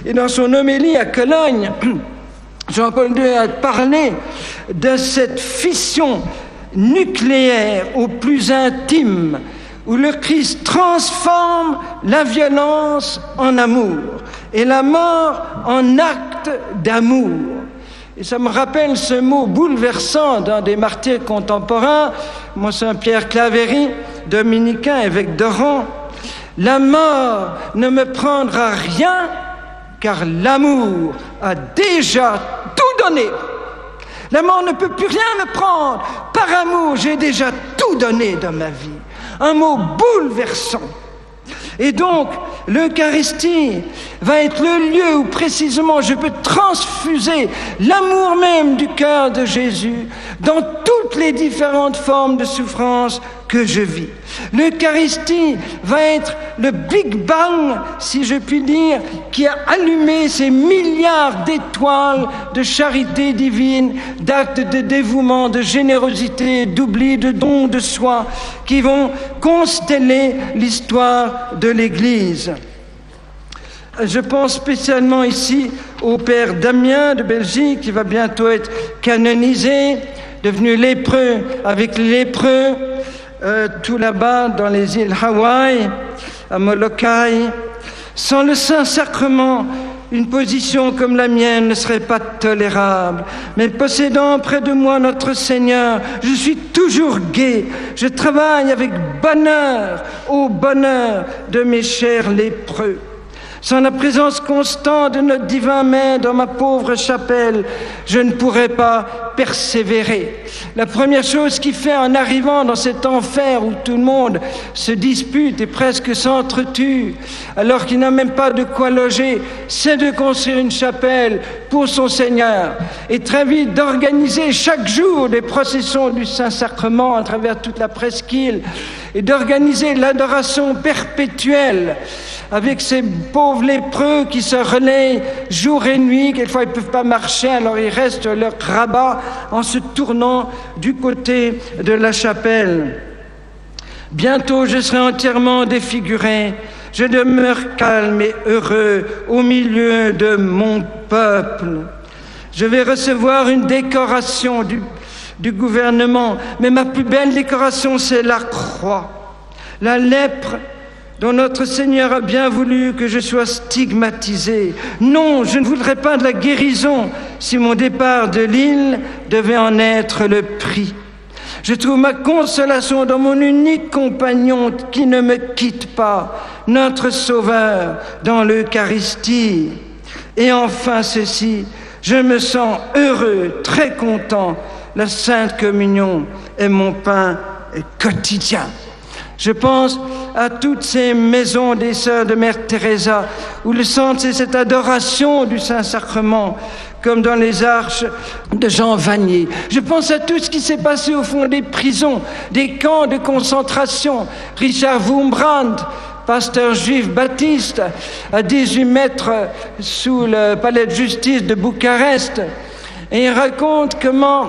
Et dans son homélie à Cologne, Jean-Paul II a parlé de cette fission nucléaire au plus intime, où le Christ transforme la violence en amour et la mort en acte d'amour. Et ça me rappelle ce mot bouleversant d'un des martyrs contemporains, Monseigneur Pierre Claverie, dominicain, évêque d'Oran. La mort ne me prendra rien, car l'amour a déjà tout donné. La mort ne peut plus rien me prendre. Par amour, j'ai déjà tout donné dans ma vie. Un mot bouleversant. Et donc, l'Eucharistie va être le lieu où précisément je peux transfuser l'amour même du cœur de Jésus dans toutes les différentes formes de souffrance que je vis. L'Eucharistie va être le Big Bang, si je puis dire, qui a allumé ces milliards d'étoiles de charité divine, d'actes de dévouement, de générosité, d'oubli, de don de soi, qui vont consteller l'histoire de l'Église. Je pense spécialement ici au père Damien de Belgique, qui va bientôt être canonisé, devenu lépreux avec les lépreux, tout là-bas dans les îles Hawaï, à Molokai. Sans le Saint-Sacrement, une position comme la mienne ne serait pas tolérable. Mais possédant près de moi notre Seigneur, je suis toujours gai. Je travaille avec bonheur au bonheur de mes chers lépreux. Sans la présence constante de notre divin Maître dans ma pauvre chapelle, je ne pourrais pas persévérer. La première chose qu'il fait en arrivant dans cet enfer où tout le monde se dispute et presque s'entretue, alors qu'il n'a même pas de quoi loger, c'est de construire une chapelle pour son Seigneur et très vite d'organiser chaque jour des processions du Saint-Sacrement à travers toute la presqu'île et d'organiser l'adoration perpétuelle avec ces pauvres lépreux qui se relaient jour et nuit. Quelquefois, ils ne peuvent pas marcher, alors ils restent leur rabat en se tournant du côté de la chapelle. Bientôt, je serai entièrement défiguré. Je demeure calme et heureux au milieu de mon peuple. Je vais recevoir une décoration du gouvernement, mais ma plus belle décoration, c'est la croix. La lèpre dont notre Seigneur a bien voulu que je sois stigmatisé. Non, je ne voudrais pas de la guérison si mon départ de l'île devait en être le prix. Je trouve ma consolation dans mon unique compagnon qui ne me quitte pas, notre Sauveur dans l'Eucharistie. Et enfin ceci, je me sens heureux, très content. La Sainte Communion est mon pain quotidien. Je pense à toutes ces maisons des sœurs de Mère Teresa où le centre c'est cette adoration du Saint-Sacrement, comme dans les arches de Jean Vanier. Je pense à tout ce qui s'est passé au fond des prisons, des camps de concentration. Richard Wurmbrand, pasteur juif baptiste, à 18 mètres sous le palais de justice de Bucarest. Et il raconte comment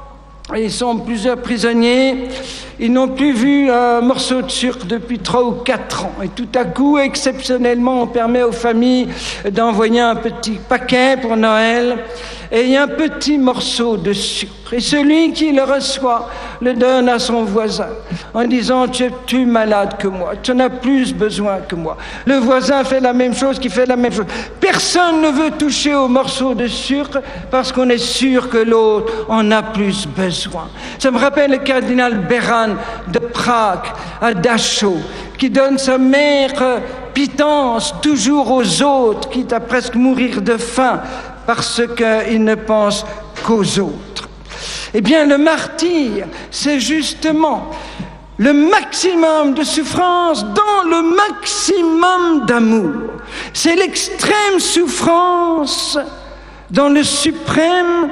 ils sont plusieurs prisonniers. Ils n'ont plus vu un morceau de sucre depuis 3 ou 4 ans. Et tout à coup, exceptionnellement, on permet aux familles d'envoyer un petit paquet pour Noël. Et il y a un petit morceau de sucre. Et celui qui le reçoit le donne à son voisin en disant « Tu es plus malade que moi, tu en as plus besoin que moi ». Le voisin fait la même chose, qui fait la même chose. Personne ne veut toucher au morceau de sucre parce qu'on est sûr que l'autre en a plus besoin. Ça me rappelle le cardinal Beran de Prague, à Dachau, qui donne sa maigre pitance toujours aux autres, quitte à presque mourir de faim, parce qu'il ne pense qu'aux autres. Eh bien, le martyre, c'est justement le maximum de souffrance dans le maximum d'amour. C'est l'extrême souffrance dans le suprême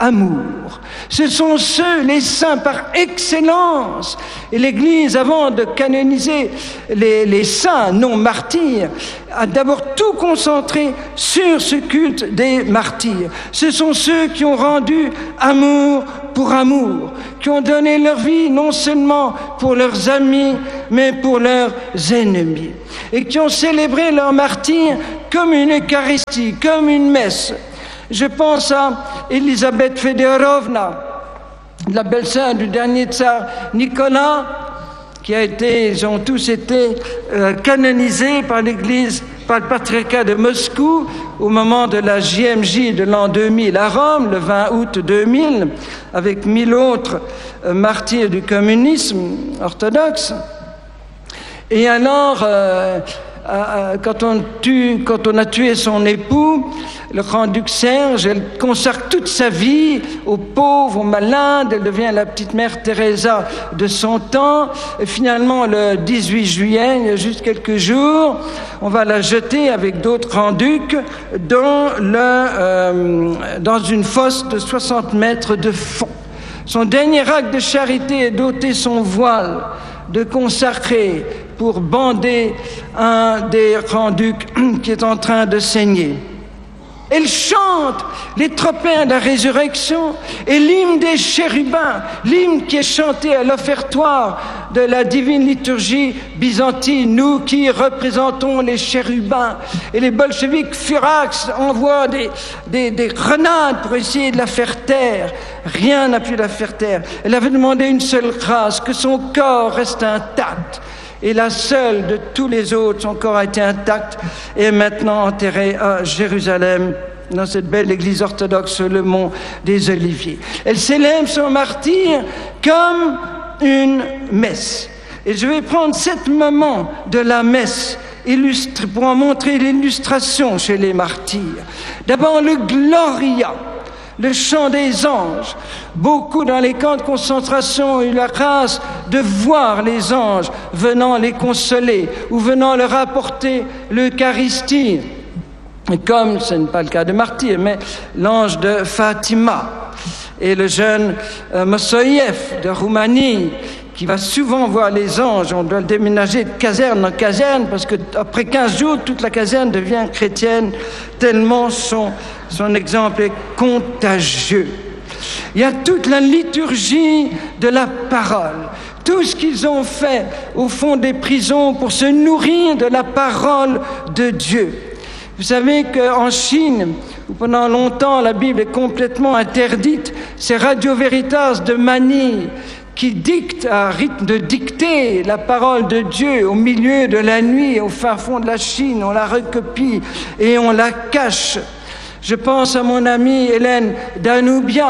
amour. Ce sont ceux, les saints par excellence. Et l'Église, avant de canoniser les saints non martyrs, a d'abord tout concentré sur ce culte des martyrs. Ce sont ceux qui ont rendu amour pour amour, qui ont donné leur vie non seulement pour leurs amis, mais pour leurs ennemis, et qui ont célébré leur martyr comme une Eucharistie, comme une messe. Je pense à Elisabeth Fedorovna, la belle-sœur du dernier tsar Nicolas, ils ont tous été canonisés par l'Église, par le patriarcat de Moscou au moment de la JMJ de l'an 2000 à Rome, le 20 août 2000, avec 1000 autres martyrs du communisme orthodoxe. Et alors, quand on a tué son époux, le grand-duc Serge, elle consacre toute sa vie aux pauvres, aux malades. Elle devient la petite mère Teresa de son temps. Et finalement, le 18 juillet, il y a juste quelques jours, on va la jeter avec d'autres grands-ducs dans une fosse de 60 mètres de fond. Son dernier acte de charité est d'ôter son voile, de consacrer pour bander un des grands-ducs qui est en train de saigner. Elle chante les tropins de la résurrection et l'hymne des chérubins, l'hymne qui est chanté à l'offertoire de la divine liturgie byzantine, nous qui représentons les chérubins. Et les bolcheviks furax envoient des grenades pour essayer de la faire taire. Rien n'a pu la faire taire. Elle avait demandé une seule grâce, que son corps reste intact. Et la seule de tous les autres, son corps a été intact et est maintenant enterré à Jérusalem, dans cette belle église orthodoxe, le mont des Oliviers. Elle célèbre son martyre comme une messe. Et je vais prendre 7 moments de la messe pour en montrer l'illustration chez les martyrs. D'abord, le Gloria, le chant des anges. Beaucoup dans les camps de concentration ont eu la grâce de voir les anges venant les consoler ou venant leur apporter l'Eucharistie. Comme ce n'est pas le cas de martyrs, mais l'ange de Fatima et le jeune Mossoïev de Roumanie, qui va souvent voir les anges. On doit le déménager de caserne en caserne parce qu'après 15 jours, toute la caserne devient chrétienne tellement son exemple est contagieux. Il y a toute la liturgie de la parole, tout ce qu'ils ont fait au fond des prisons pour se nourrir de la parole de Dieu. Vous savez qu'en Chine, où pendant longtemps la Bible est complètement interdite, c'est Radio Veritas de Manille qui dicte à rythme de dictée la parole de Dieu au milieu de la nuit, au fin fond de la Chine. On la recopie et on la cache. Je pense à mon amie Hélène Danoubia,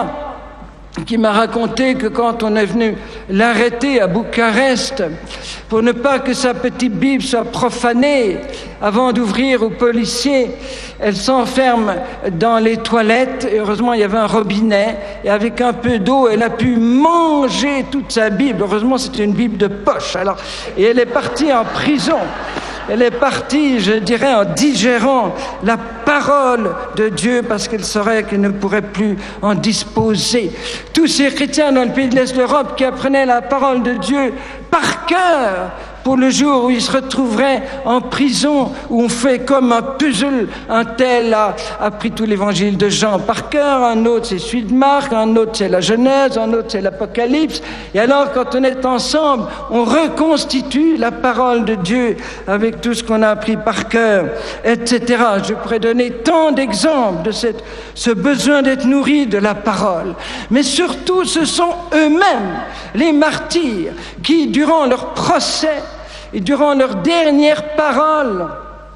qui m'a raconté que quand on est venu l'arrêter à Bucarest, pour ne pas que sa petite Bible soit profanée, avant d'ouvrir aux policiers, elle s'enferme dans les toilettes, et heureusement il y avait un robinet, et avec un peu d'eau, elle a pu manger toute sa Bible. Heureusement c'était une Bible de poche. Et elle est partie en prison. Elle est partie, je dirais, en digérant la parole de Dieu parce qu'elle saurait qu'elle ne pourrait plus en disposer. Tous ces chrétiens dans le pays de l'Est de l'Europe qui apprenaient la parole de Dieu par cœur pour le jour où ils se retrouveraient en prison, où on fait comme un puzzle. Un tel a appris tout l'évangile de Jean par cœur, un autre c'est celui de Marc, un autre c'est la Genèse, un autre c'est l'Apocalypse. Et alors quand on est ensemble, on reconstitue la parole de Dieu avec tout ce qu'on a appris par cœur, etc. Je pourrais donner tant d'exemples de ce besoin d'être nourri de la parole. Mais surtout, ce sont eux-mêmes, les martyrs, qui, durant leur procès et durant leurs dernières paroles,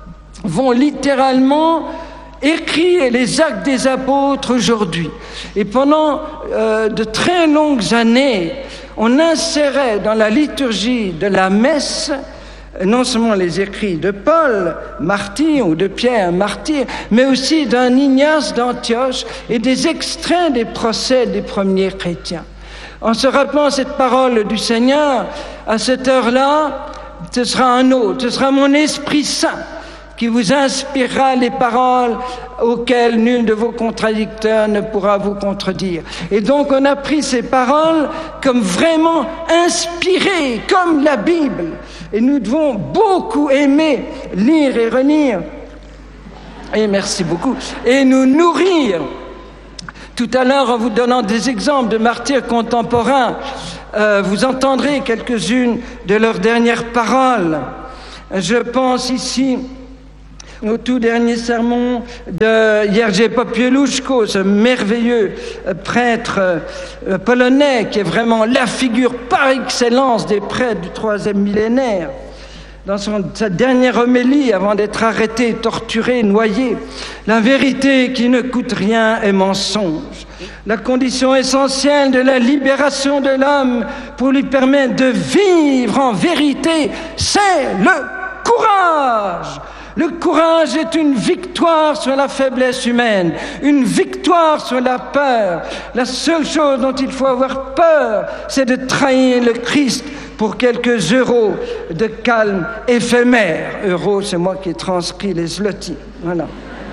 vont littéralement écrire les actes des apôtres aujourd'hui. Et pendant de très longues années, on insérait dans la liturgie de la messe non seulement les écrits de Paul, martyr, ou de Pierre, martyr, mais aussi d'un Ignace d'Antioche et des extraits des procès des premiers chrétiens. En se rappelant cette parole du Seigneur, à cette heure-là, ce sera un autre, ce sera mon Esprit Saint qui vous inspirera les paroles auxquelles nul de vos contradicteurs ne pourra vous contredire. Et donc on a pris ces paroles comme vraiment inspirées, comme la Bible. Et nous devons beaucoup aimer lire et relire. Et merci beaucoup. Et nous nourrir. Tout à l'heure, en vous donnant des exemples de martyrs contemporains, vous entendrez quelques-unes de leurs dernières paroles. Je pense ici au tout dernier sermon de Jerzy Popieluszko, ce merveilleux prêtre polonais qui est vraiment la figure par excellence des prêtres du 3e millénaire. Dans sa dernière homélie, avant d'être arrêté, torturé, noyé, la vérité qui ne coûte rien est mensonge. La condition essentielle de la libération de l'homme pour lui permettre de vivre en vérité, c'est le courage. Le courage est une victoire sur la faiblesse humaine, une victoire sur la peur. La seule chose dont il faut avoir peur, c'est de trahir le Christ pour quelques euros de calme éphémère. Euros, c'est moi qui ai transcrit les zloty. Voilà.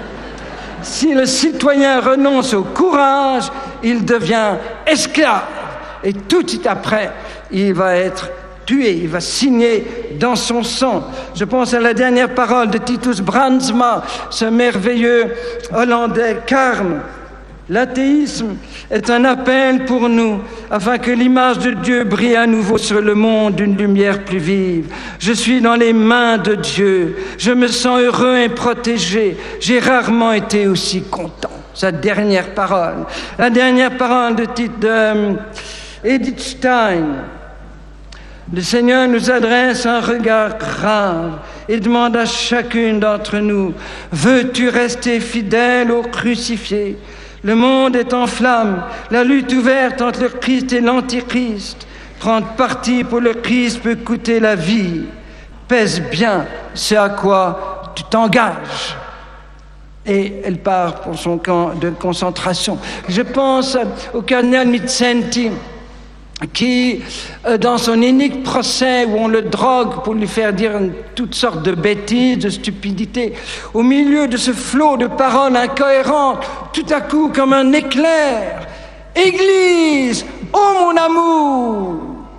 Si le citoyen renonce au courage, il devient esclave. Et tout de suite après, il va être tué, il va signer dans son sang. Je pense à la dernière parole de Titus Brandsma, ce merveilleux Hollandais carme. L'athéisme est un appel pour nous, afin que l'image de Dieu brille à nouveau sur le monde d'une lumière plus vive. Je suis dans les mains de Dieu, je me sens heureux et protégé. J'ai rarement été aussi content. Sa dernière parole. La dernière parole de Edith Stein. Le Seigneur nous adresse un regard grave et demande à chacune d'entre nous: veux-tu rester fidèle au crucifié? Le monde est en flammes, la lutte ouverte entre le Christ et l'Antichrist. Prendre parti pour le Christ peut coûter la vie. Pèse bien ce à quoi tu t'engages. Et elle part pour son camp de concentration. Je pense au cardinal Mitsenti, qui, dans son unique procès où on le drogue pour lui faire dire toutes sortes de bêtises, de stupidités, au milieu de ce flot de paroles incohérentes, tout à coup comme un éclair: Église, oh mon amour!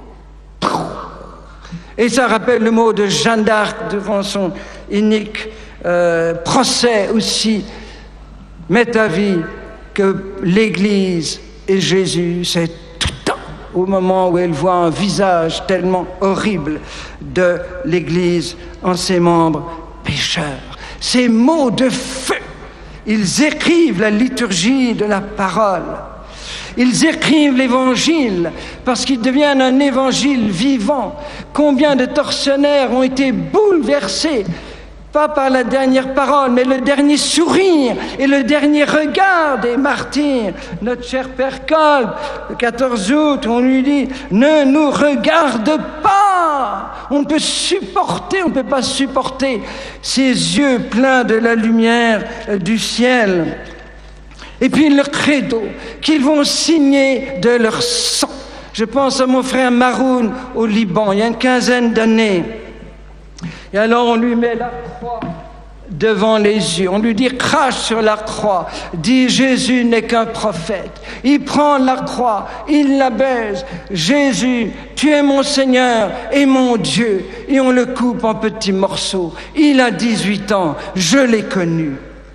Et ça rappelle le mot de Jeanne d'Arc devant son unique procès aussi: mets ta vie que l'Église et Jésus, c'est au moment où elle voit un visage tellement horrible de l'Église en ses membres pécheurs. Ces mots de feu, ils écrivent la liturgie de la parole. Ils écrivent l'Évangile parce qu'ils deviennent un Évangile vivant. Combien de tortionnaires ont été bouleversés, pas par la dernière parole, mais le dernier sourire et le dernier regard des martyrs. Notre cher Père Kolb, le 14 août, on lui dit: ne nous regarde pas. On ne peut pas supporter ces yeux pleins de la lumière du ciel. Et puis le credo qu'ils vont signer de leur sang. Je pense à mon frère Maroun au Liban, il y a une quinzaine d'années. Et alors on lui met la croix devant les yeux. On lui dit: crache sur la croix. Dis: Jésus n'est qu'un prophète. Il prend la croix, il la baise. Jésus, tu es mon Seigneur et mon Dieu. Et on le coupe en petits morceaux. Il a 18 ans, je l'ai connu.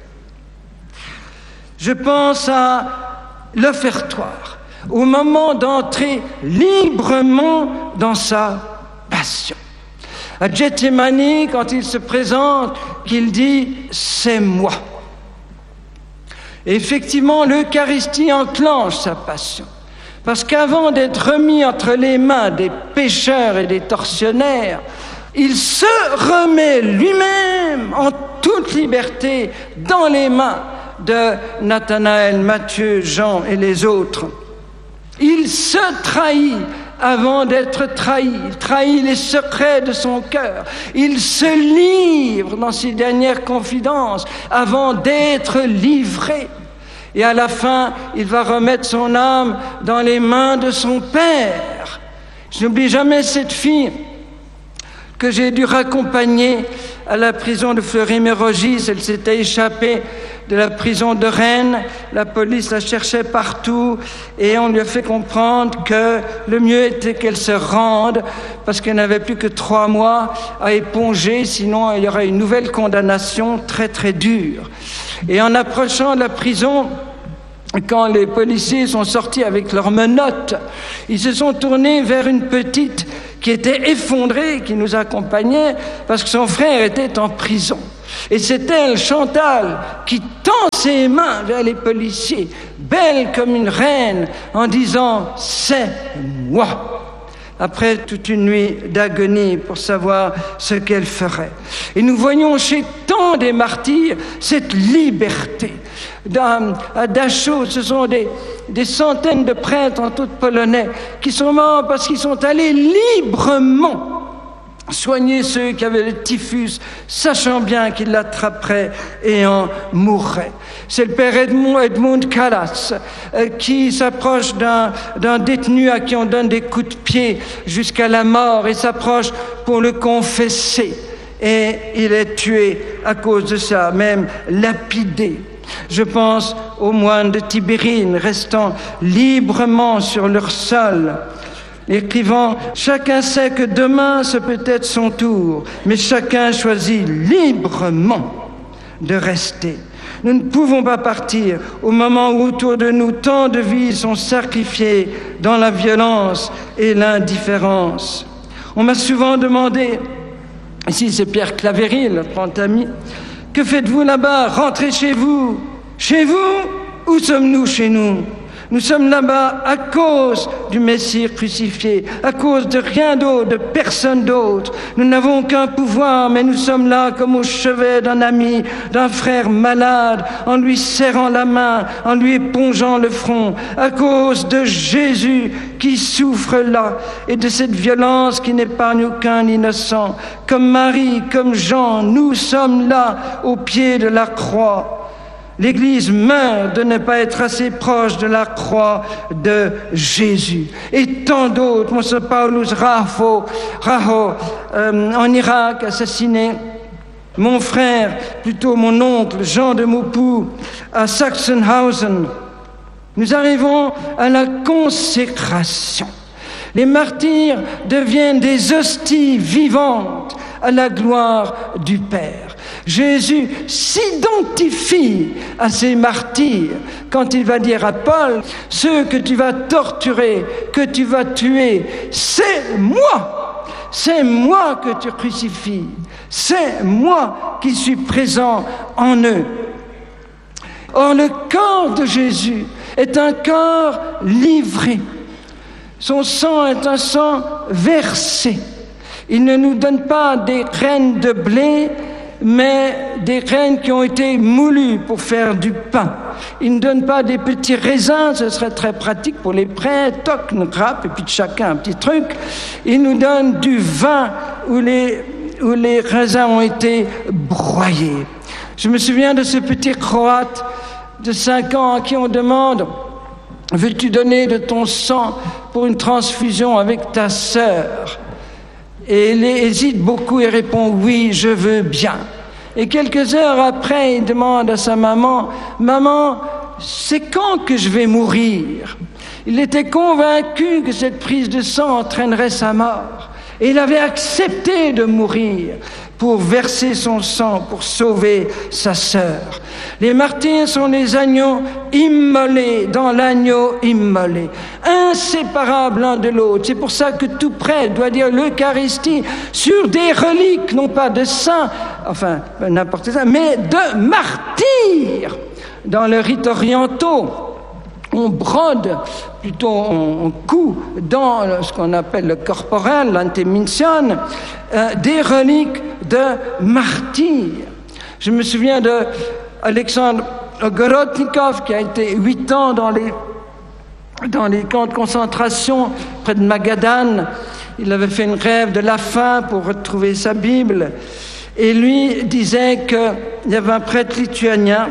Je pense à l'offertoire, au moment d'entrer librement dans sa passion. À Gethsémani, quand il se présente, qu'il dit: c'est moi. Et effectivement, l'Eucharistie enclenche sa passion. Parce qu'avant d'être remis entre les mains des pécheurs et des tortionnaires, il se remet lui-même en toute liberté dans les mains de Nathanaël, Matthieu, Jean et les autres. Il se trahit avant d'être trahi. Il trahit les secrets de son cœur. Il se livre dans ses dernières confidences avant d'être livré. Et à la fin, il va remettre son âme dans les mains de son Père. Je n'oublie jamais cette fille que j'ai dû raccompagner à la prison de Fleury-Mérogis. Elle s'était échappée de la prison de Rennes. La police la cherchait partout et on lui a fait comprendre que le mieux était qu'elle se rende parce qu'elle n'avait plus que 3 mois à éponger, sinon il y aurait une nouvelle condamnation très très dure. Et en approchant de la prison, quand les policiers sont sortis avec leurs menottes, ils se sont tournés vers une petite qui était effondrée, qui nous accompagnait parce que son frère était en prison. Et c'est elle, Chantal, qui tend ses mains vers les policiers, belle comme une reine, en disant « c'est moi ». Après toute une nuit d'agonie pour savoir ce qu'elle ferait. Et nous voyons chez tant des martyrs cette liberté. À Dachau, ce sont des centaines de prêtres, en tout polonais, qui sont morts parce qu'ils sont allés librement soigner ceux qui avaient le typhus, sachant bien qu'ils l'attraperaient et en mourraient. C'est le père Edmund Callas qui s'approche d'un détenu à qui on donne des coups de pied jusqu'à la mort et s'approche pour le confesser. Et il est tué à cause de ça, même lapidé. Je pense aux moines de Tibérine restant librement sur leur sol, écrivant « Chacun sait que demain ce peut être son tour, mais chacun choisit librement de rester. » Nous ne pouvons pas partir au moment où autour de nous tant de vies sont sacrifiées dans la violence et l'indifférence. On m'a souvent demandé, ici c'est Pierre Claverie, notre grand ami, « Que faites-vous là-bas? Rentrez chez vous. Chez vous? Où sommes-nous chez nous? Nous sommes là-bas à cause du Messie crucifié, à cause de rien d'autre, de personne d'autre. Nous n'avons qu'un pouvoir, mais nous sommes là comme au chevet d'un ami, d'un frère malade, en lui serrant la main, en lui épongeant le front, à cause de Jésus qui souffre là et de cette violence qui n'épargne aucun innocent. Comme Marie, comme Jean, nous sommes là au pied de la croix. L'Église meurt de ne pas être assez proche de la croix de Jésus. Et tant d'autres, Monseigneur Paulus Raho, en Irak, assassiné. Mon frère, plutôt mon oncle, Jean de Maupoux, à Sachsenhausen. Nous arrivons à la consécration. Les martyrs deviennent des hosties vivantes à la gloire du Père. Jésus s'identifie à ces martyrs quand il va dire à Paul, ceux que tu vas torturer, que tu vas tuer, c'est moi que tu crucifies, c'est moi qui suis présent en eux. Or, le corps de Jésus est un corps livré. Son sang est un sang versé. Il ne nous donne pas des graines de blé, mais des graines qui ont été moulues pour faire du pain. Il ne donne pas des petits raisins, ce serait très pratique pour les prêtres, toc, une grappe, et puis de chacun un petit truc. Il nous donne du vin où les raisins ont été broyés. Je me souviens de ce petit Croate de 5 ans à qui on demande « Veux-tu donner de ton sang pour une transfusion avec ta sœur ?» Et il hésite beaucoup et répond « Oui, je veux bien ». Et quelques heures après, il demande à sa maman « Maman, c'est quand que je vais mourir ?» Il était convaincu que cette prise de sang entraînerait sa mort. Et il avait accepté de mourir pour verser son sang, pour sauver sa sœur. Les martyrs sont les agneaux immolés dans l'agneau immolé, inséparables l'un de l'autre. C'est pour ça que tout prêtre doit dire l'Eucharistie sur des reliques, non pas de saints, enfin n'importe quoi, mais de martyrs. Dans le rite orientaux, on brode, plutôt on coud dans ce qu'on appelle le corporel, l'antémission, des reliques de martyrs. Je me souviens de Alexandre Gorotnikov qui a été 8 ans dans les camps de concentration près de Magadan. Il avait fait une grève de la faim pour retrouver sa Bible. Et lui disait qu'il y avait un prêtre lituanien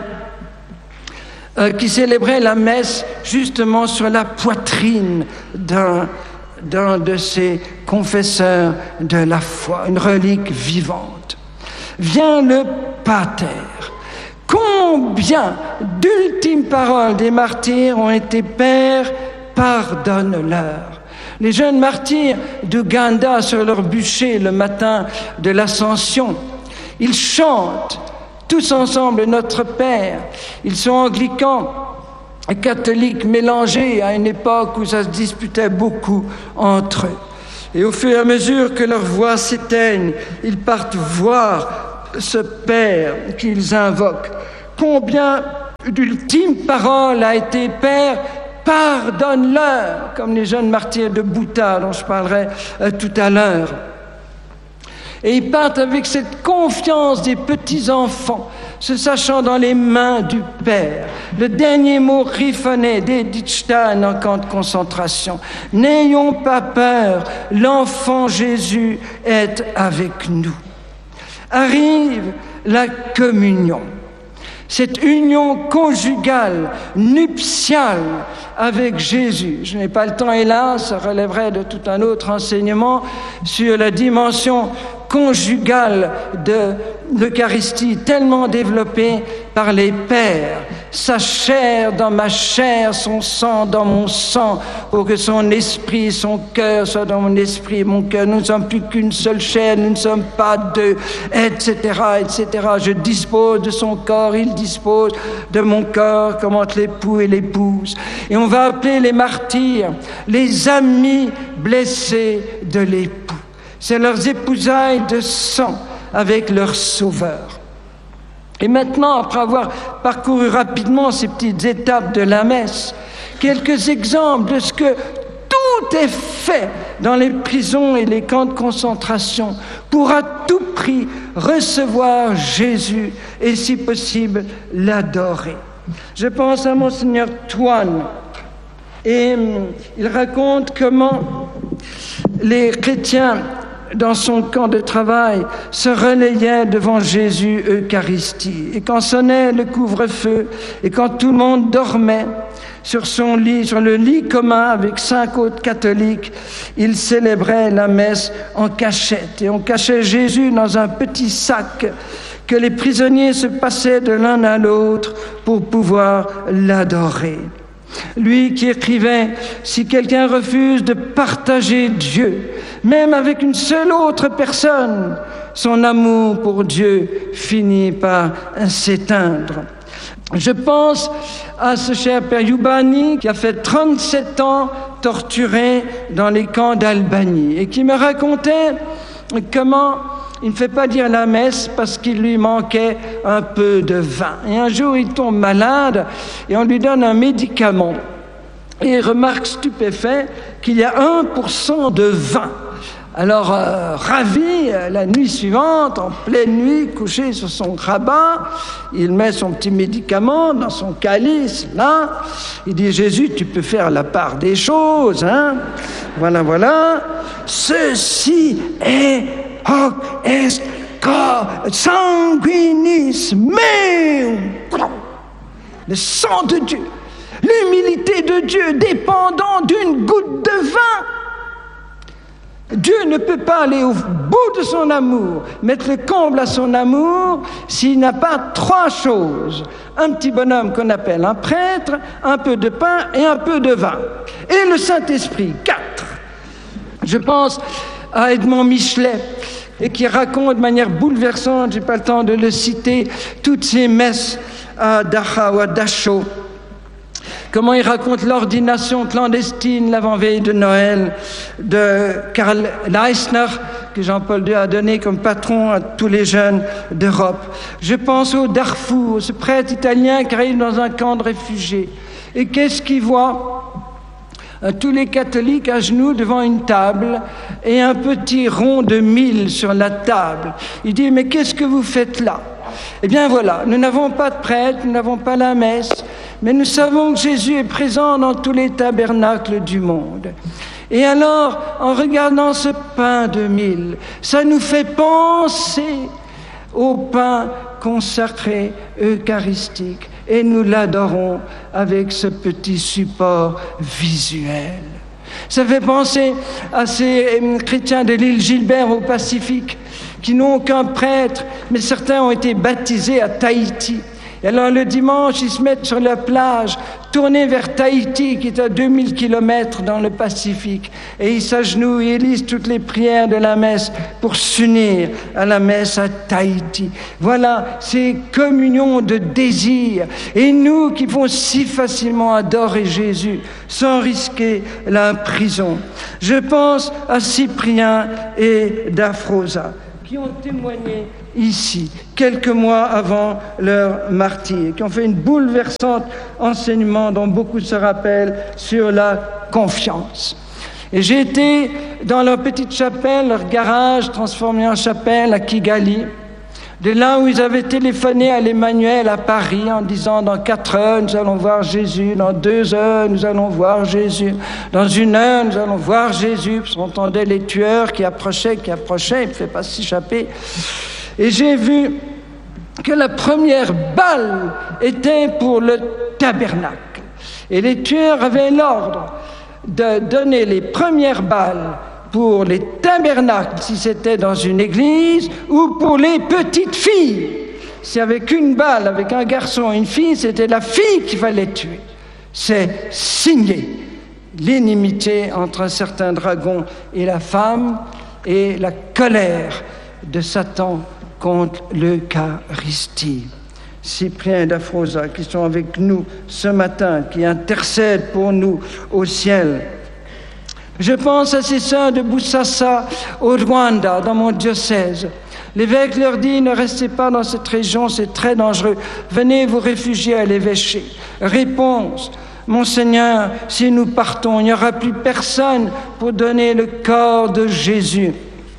qui célébrait la messe justement sur la poitrine d'un de ses confesseurs de la foi, une relique vivante. Vient le pater. Combien d'ultimes paroles des martyrs ont été « Père, pardonne-leur ». Les jeunes martyrs d'Ouganda sur leur bûcher le matin de l'Ascension, ils chantent tous ensemble Notre Père. Ils sont anglicans et catholiques mélangés à une époque où ça se disputait beaucoup entre eux. Et au fur et à mesure que leurs voix s'éteignent, ils partent voir ce Père qu'ils invoquent. Combien d'ultimes paroles a été « Père, pardonne-leur », comme les jeunes martyrs de Bhouta dont je parlerai tout à l'heure. Et ils partent avec cette confiance des petits-enfants, se sachant dans les mains du Père. Le dernier mot griffonné d'Edith Stein en camp de concentration. « N'ayons pas peur, l'enfant Jésus est avec nous ». Arrive la communion. Cette union conjugale, nuptiale avec Jésus. Je n'ai pas le temps, hélas, ça relèverait de tout un autre enseignement sur la dimension conjugale de l'Eucharistie, tellement développée par les pères. Sa chair dans ma chair, son sang dans mon sang, pour que son esprit, son cœur soit dans mon esprit et mon cœur. Nous ne sommes plus qu'une seule chair, nous ne sommes pas deux, etc., etc. Je dispose de son corps, il dispose de mon corps, comme entre l'époux et l'épouse. Et on va appeler les martyrs les amis blessés de l'époux. C'est leurs épousailles de sang avec leur Sauveur. Et maintenant, après avoir parcouru rapidement ces petites étapes de la messe, quelques exemples de ce que tout est fait dans les prisons et les camps de concentration pour à tout prix recevoir Jésus et, si possible, l'adorer. Je pense à Monseigneur Toine et il raconte comment les chrétiens dans son camp de travail, se relayait devant Jésus Eucharistie. Et quand sonnait le couvre-feu, et quand tout le monde dormait sur son lit, sur le lit commun avec 5 autres catholiques, il célébrait la messe en cachette. Et on cachait Jésus dans un petit sac que les prisonniers se passaient de l'un à l'autre pour pouvoir l'adorer. Lui qui écrivait « Si quelqu'un refuse de partager Dieu, même avec une seule autre personne, son amour pour Dieu finit par s'éteindre. » Je pense à ce cher Père Youbani qui a fait 37 ans torturé dans les camps d'Albanie et qui me racontait comment il ne fait pas dire la messe parce qu'il lui manquait un peu de vin. Et un jour, il tombe malade et on lui donne un médicament. Et il remarque stupéfait qu'il y a 1% de vin. Alors, ravi, la nuit suivante, en pleine nuit, couché sur son rabat, il met son petit médicament dans son calice, là. Il dit, Jésus, tu peux faire la part des choses, hein. Voilà, voilà. Ceci est hoc est cor sanguinis meum. Le sang de Dieu, l'humilité de Dieu dépendant d'une goutte de vin. Dieu ne peut pas aller au bout de son amour, mettre le comble à son amour, s'il n'a pas 3 choses. Un petit bonhomme qu'on appelle un prêtre, un peu de pain et un peu de vin. Et le Saint-Esprit, 4. Je pense à Edmond Michelet, et qui raconte de manière bouleversante, je n'ai pas le temps de le citer, toutes ces messes à Dachau, à Dachau. Comment il raconte l'ordination clandestine l'avant-veille de Noël de Karl Leisner, que Jean-Paul II a donné comme patron à tous les jeunes d'Europe. Je pense au Darfour, ce prêtre italien qui arrive dans un camp de réfugiés. Et qu'est-ce qu'il voit ? Tous les catholiques à genoux devant une table et un petit rond de mille sur la table. Il dit, mais qu'est-ce que vous faites là ? Eh bien voilà, nous n'avons pas de prêtre, nous n'avons pas la messe, mais nous savons que Jésus est présent dans tous les tabernacles du monde. Et alors, en regardant ce pain de mille, ça nous fait penser au pain consacré eucharistique. Et nous l'adorons avec ce petit support visuel. Ça fait penser à ces chrétiens de l'île Gilbert au Pacifique qui n'ont aucun prêtre, mais certains ont été baptisés à Tahiti. Et alors le dimanche, ils se mettent sur la plage, tournés vers Tahiti, qui est à 2000 km dans le Pacifique. Et ils s'agenouillent et lisent toutes les prières de la messe pour s'unir à la messe à Tahiti. Voilà, ces communions de désir. Et nous qui pouvons si facilement adorer Jésus sans risquer la prison. Je pense à Cyprien et d'Aphrosa, qui ont témoigné ici, quelques mois avant leur martyre, qui ont fait une bouleversante enseignement dont beaucoup se rappellent sur la confiance. Et j'ai été dans leur petite chapelle, leur garage transformé en chapelle à Kigali, de là où ils avaient téléphoné à l'Emmanuel à Paris en disant « Dans 4 heures, nous allons voir Jésus. Dans 2 heures, nous allons voir Jésus. Dans 1 heure, nous allons voir Jésus. » Puis on entendait les tueurs qui approchaient, il ne fait pas s'échapper. Et j'ai vu que la première balle était pour le tabernacle. Et les tueurs avaient l'ordre de donner les premières balles pour les tabernacles, si c'était dans une église, ou pour les petites filles. S'il n'y avait qu'une balle avec un garçon et une fille, c'était la fille qu'il fallait tuer. C'est signer l'inimité entre un certain dragon et la femme et la colère de Satan contre l'Eucharistie. Cyprien et Dafrosa qui sont avec nous ce matin, qui intercèdent pour nous au ciel. Je pense à ces sœurs de Boussassa au Rwanda, dans mon diocèse. L'évêque leur dit, ne restez pas dans cette région, c'est très dangereux. Venez vous réfugier à l'évêché. Réponse, Monseigneur, si nous partons, il n'y aura plus personne pour donner le corps de Jésus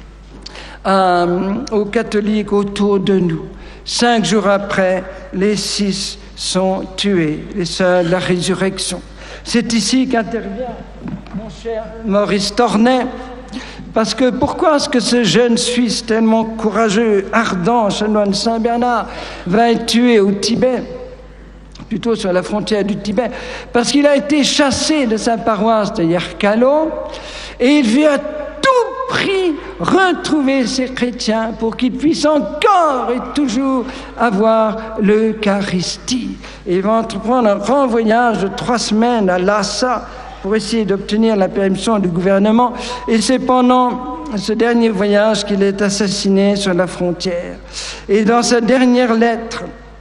aux catholiques autour de nous. 5 jours après, les 6 sont tués, les sœurs de la résurrection. C'est ici qu'intervient mon cher Maurice Tornet, parce que pourquoi est-ce que ce jeune Suisse tellement courageux, ardent, chanoine Saint-Bernard, va être tué au Tibet, plutôt sur la frontière du Tibet? Parce qu'il a été chassé de sa paroisse de Yarkalo et il veut à tout prix retrouver ces chrétiens pour qu'ils puissent encore et toujours avoir l'Eucharistie. Et il va entreprendre un grand voyage de 3 semaines à Lhasa pour essayer d'obtenir la permission du gouvernement. Et c'est pendant ce dernier voyage qu'il est assassiné sur la frontière. Et dans sa dernière lettre,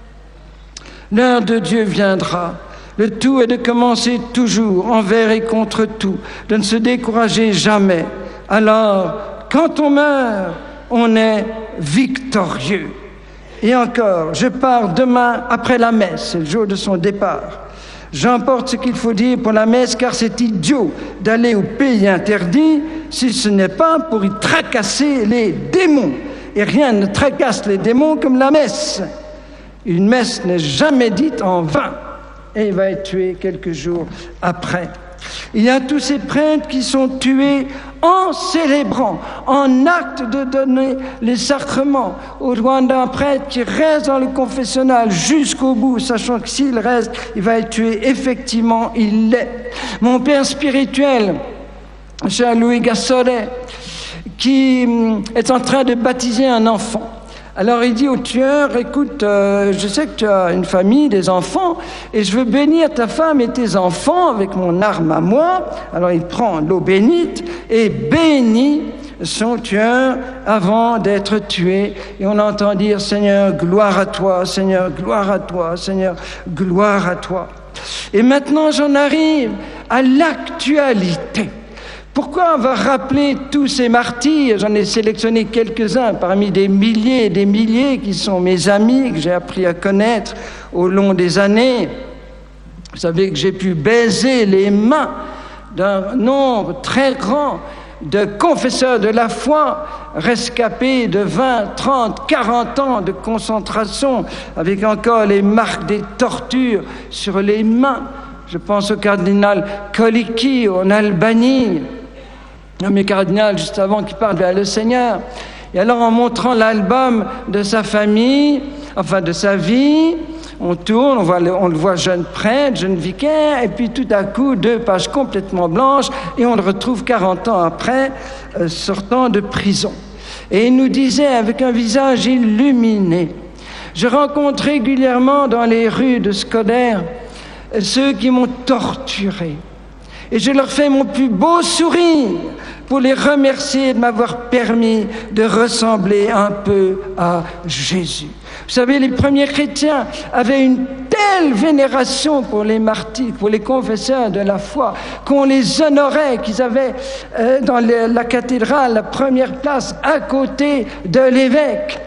l'heure de Dieu viendra. Le tout est de commencer toujours, envers et contre tout, de ne se décourager jamais. Alors, quand on meurt, on est victorieux. Et encore, je pars demain après la messe, c'est le jour de son départ. J'emporte ce qu'il faut dire pour la messe, car c'est idiot d'aller au pays interdit si ce n'est pas pour y tracasser les démons. Et rien ne tracasse les démons comme la messe. Une messe n'est jamais dite en vain. Et il va être tué quelques jours après. Il y a tous ces prêtres qui sont tués en célébrant, en acte de donner les sacrements. Au Rwanda, un prêtre qui reste dans le confessionnal jusqu'au bout, sachant que s'il reste, il va être tué. Effectivement, il l'est. Mon père spirituel, cher Louis Gassoret, qui est en train de baptiser un enfant. Alors il dit au tueur, écoute, je sais que tu as une famille, des enfants, et je veux bénir ta femme et tes enfants avec mon arme à moi. Alors il prend l'eau bénite et bénit son tueur avant d'être tué. Et on entend dire, Seigneur, gloire à toi, Seigneur, gloire à toi, Seigneur, gloire à toi. Et maintenant j'en arrive à l'actualité. Pourquoi on va rappeler tous ces martyrs? J'en ai sélectionné quelques-uns parmi des milliers et des milliers qui sont mes amis, que j'ai appris à connaître au long des années. Vous savez que j'ai pu baiser les mains d'un nombre très grand de confesseurs de la foi rescapés de 20, 30, 40 ans de concentration, avec encore les marques des tortures sur les mains. Je pense au cardinal Kolicki en Albanie, nommé cardinal juste avant qu'il parte vers le Seigneur. Et alors, en montrant l'album de sa famille, enfin de sa vie, on tourne, on le voit jeune prêtre, jeune vicaire, et puis tout à coup, 2 pages complètement blanches, et on le retrouve 40 ans après, sortant de prison. Et il nous disait avec un visage illuminé, je rencontre régulièrement dans les rues de Skoder ceux qui m'ont torturé. Et je leur fais mon plus beau sourire pour les remercier de m'avoir permis de ressembler un peu à Jésus. Vous savez, les premiers chrétiens avaient une telle vénération pour les martyrs, pour les confesseurs de la foi, qu'on les honorait, qu'ils avaient dans la cathédrale la première place à côté de l'évêque.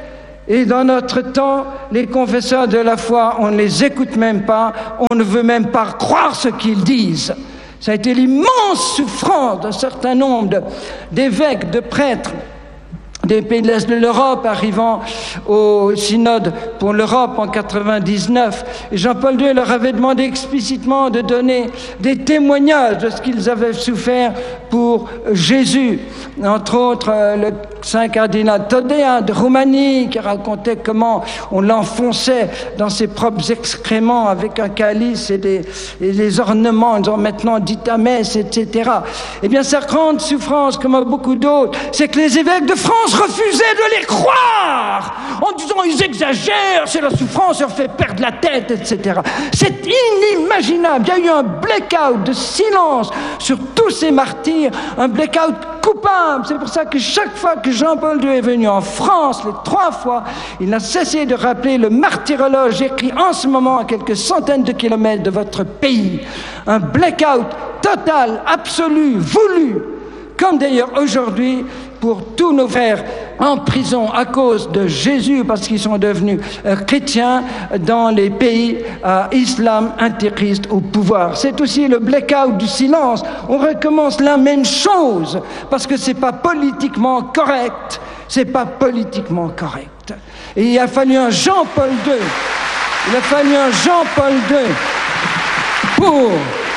Et dans notre temps, les confesseurs de la foi, on ne les écoute même pas, on ne veut même pas croire ce qu'ils disent. Ça a été l'immense souffrance d'un certain nombre d'évêques, de prêtres, des pays de l'Est de l'Europe arrivant au synode pour l'Europe en 99. Et Jean-Paul II leur avait demandé explicitement de donner des témoignages de ce qu'ils avaient souffert pour Jésus. Entre autres, le saint cardinal Todea de Roumanie qui racontait comment on l'enfonçait dans ses propres excréments avec un calice et des ornements en disant maintenant dites à messe, etc. Eh bien, sa grande souffrance, comme beaucoup d'autres, c'est que les évêques de France refusaient de les croire en disant ils exagèrent, c'est la souffrance, ça leur fait perdre la tête, etc. C'est inimaginable. Il y a eu un blackout de silence sur tous ces martyrs, un blackout coupable. C'est pour ça que chaque fois que Jean-Paul II est venu en France, les 3 fois, il n'a cessé de rappeler le martyrologe écrit en ce moment à quelques centaines de kilomètres de votre pays. Un blackout total, absolu, voulu, comme d'ailleurs aujourd'hui pour tous nos frères en prison à cause de Jésus parce qu'ils sont devenus chrétiens dans les pays islam antéchrist au pouvoir. C'est aussi le blackout du silence. On recommence la même chose parce que c'est pas politiquement correct. C'est pas politiquement correct. Et il a fallu un Jean-Paul II. Il a fallu un Jean-Paul II pour...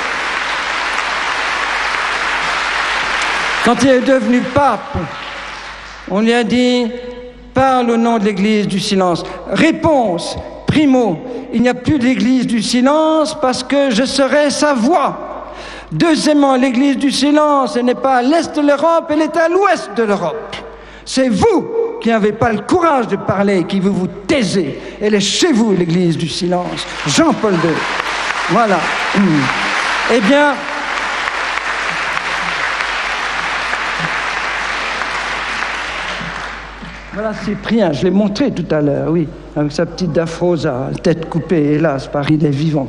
Quand il est devenu pape, on lui a dit « Parle au nom de l'Église du silence ». Réponse, primo, il n'y a plus d'Église du silence parce que je serai sa voix. Deuxièmement, l'Église du silence, elle n'est pas à l'est de l'Europe, elle est à l'ouest de l'Europe. C'est vous qui n'avez pas le courage de parler, qui vous taisez. Elle est chez vous, l'Église du silence. Jean-Paul II. Voilà. Eh bien... Voilà Cyprien, je l'ai montré tout à l'heure, oui, avec sa petite Dafrosa, tête coupée, hélas, Paris des vivants.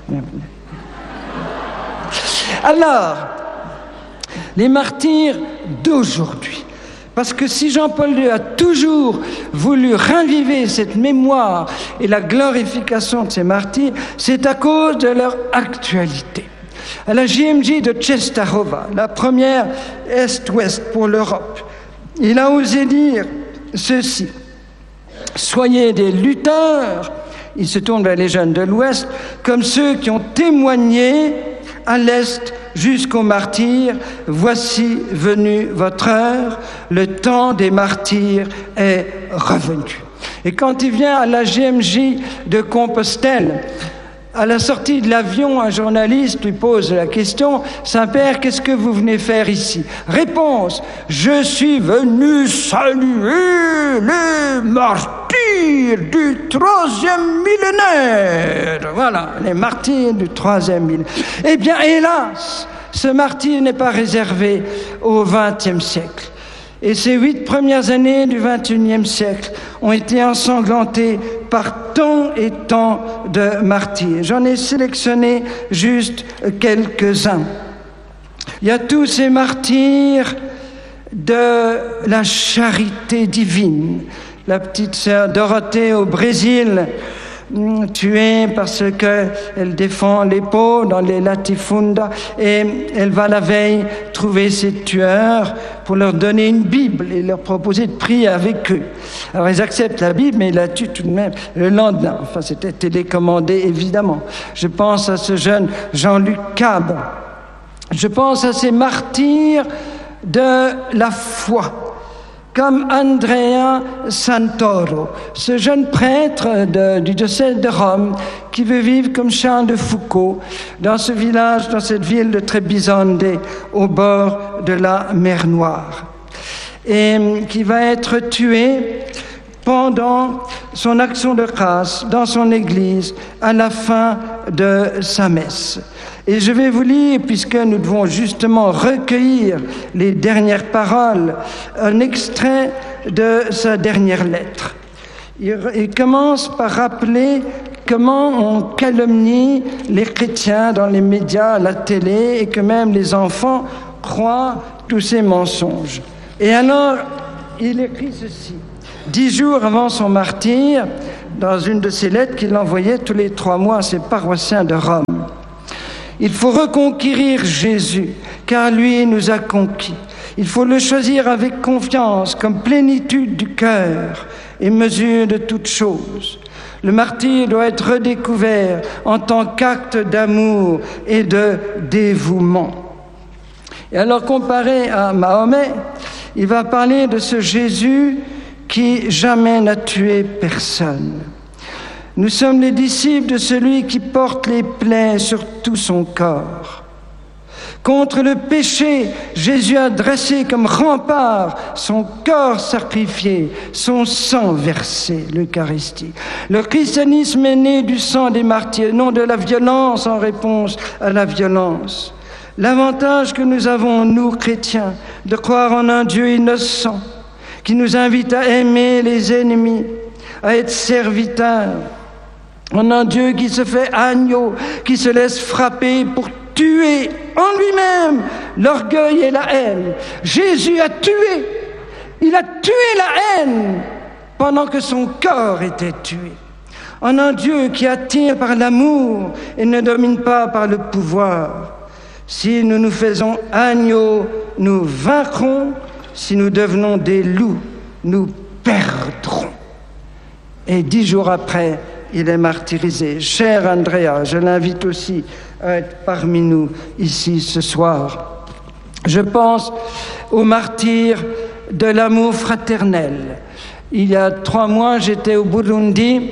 Alors, les martyrs d'aujourd'hui, parce que si Jean-Paul II a toujours voulu raviver cette mémoire et la glorification de ces martyrs, c'est à cause de leur actualité. À la JMJ de Częstochowa, la première Est-Ouest pour l'Europe, il a osé dire ceci: soyez des lutteurs, il se tourne vers les jeunes de l'Ouest, comme ceux qui ont témoigné à l'Est jusqu'aux martyrs. Voici venue votre heure, le temps des martyrs est revenu. Et quand il vient à la JMJ de Compostelle, à la sortie de l'avion, un journaliste lui pose la question « Saint-Père, qu'est-ce que vous venez faire ici ?» Réponse « Je suis venu saluer les martyrs du 3e millénaire. » Voilà, les martyrs du 3e millénaire. Eh bien, hélas, ce martyr n'est pas réservé au XXe siècle. Et ces 8 premières années du XXIe siècle ont été ensanglantées par tant et tant de martyrs. J'en ai sélectionné juste quelques-uns. Il y a tous ces martyrs de la charité divine. La petite sœur Dorothée au Brésil, tuée parce qu'elle défend les pauvres dans les latifundas, et elle va la veille trouver ses tueurs pour leur donner une Bible et leur proposer de prier avec eux. Alors ils acceptent la Bible, mais ils la tuent tout de même le lendemain. Enfin, c'était télécommandé, évidemment. Je pense à ce jeune Jean-Luc Cab. Je pense à ces martyrs de la foi, comme Andrea Santoro, ce jeune prêtre du diocèse de Rome qui veut vivre comme Charles de Foucault dans ce village, dans cette ville de Trebisonde, au bord de la mer Noire, et qui va être tué pendant son action de grâce dans son église à la fin de sa messe. Et je vais vous lire, puisque nous devons justement recueillir les dernières paroles, un extrait de sa dernière lettre. Il commence par rappeler comment on calomnie les chrétiens dans les médias, à la télé, et que même les enfants croient tous ces mensonges. Et alors, il écrit ceci: « 10 jours avant son martyre, dans une de ses lettres qu'il envoyait tous les 3 mois à ses paroissiens de Rome. Il faut reconquérir Jésus, car lui nous a conquis. Il faut le choisir avec confiance, comme plénitude du cœur et mesure de toutes choses. Le martyr doit être redécouvert en tant qu'acte d'amour et de dévouement. Et alors, comparé à Mahomet, il va parler de ce Jésus qui jamais n'a tué personne. Nous sommes les disciples de celui qui porte les plaies sur tout son corps. Contre le péché, Jésus a dressé comme rempart son corps sacrifié, son sang versé, l'Eucharistie. Le christianisme est né du sang des martyrs, non de la violence en réponse à la violence. L'avantage que nous avons, nous chrétiens, de croire en un Dieu innocent, qui nous invite à aimer les ennemis, à être serviteurs, en un Dieu qui se fait agneau, qui se laisse frapper pour tuer en lui-même l'orgueil et la haine. Jésus a tué, il a tué la haine pendant que son corps était tué. En un Dieu qui attire par l'amour et ne domine pas par le pouvoir. Si nous nous faisons agneaux, nous vaincrons. Si nous devenons des loups, nous perdrons. Et 10 jours après, il est martyrisé. Cher Andrea, je l'invite aussi à être parmi nous ici ce soir. Je pense au martyr de l'amour fraternel. Il y a 3 mois, j'étais au Burundi,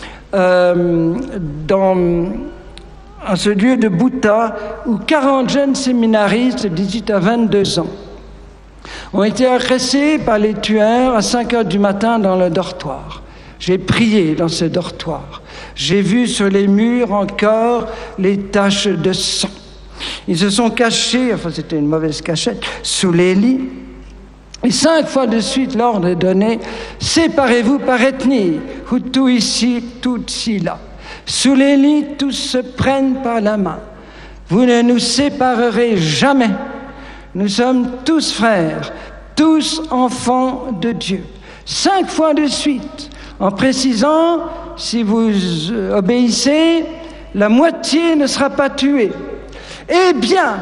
à ce lieu de Buta, où 40 jeunes séminaristes de 18 à 22 ans ont été agressés par les tueurs à 5 heures du matin dans le dortoir. J'ai prié dans ce dortoir. J'ai vu sur les murs encore les taches de sang. Ils se sont cachés, enfin c'était une mauvaise cachette, sous les lits. Et 5 fois de suite, l'ordre est donné, séparez-vous par ethnie, Hutu ici, Tutsi là. Sous les lits, tous se prennent par la main. Vous ne nous séparerez jamais. Nous sommes tous frères, tous enfants de Dieu. 5 fois de suite, en précisant, si vous obéissez, la moitié ne sera pas tuée. Eh bien,